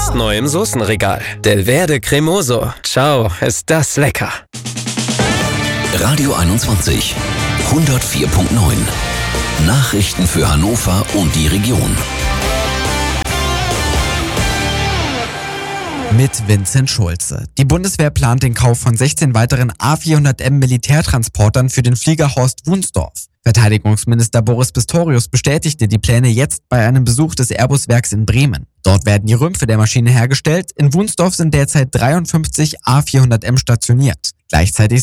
Jetzt neu im Soßenregal. Delverde Cremoso. Ciao, ist das lecker. Radio 21, 104.9. Nachrichten für Hannover und die Region. Mit Vincent Schulze. Die Bundeswehr plant den Kauf von 16 weiteren A400M Militärtransportern für den Flieger Horst Wunsdorf. Verteidigungsminister Boris Pistorius bestätigte die Pläne jetzt bei einem Besuch des Airbus-Werks in Bremen. Dort werden die Rümpfe der Maschine hergestellt. In Wunsdorf sind derzeit 53 A400M stationiert. Gleichzeitig